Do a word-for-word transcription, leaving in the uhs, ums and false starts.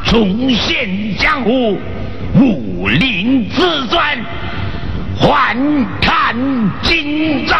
重现江湖，武林自传，还看今朝。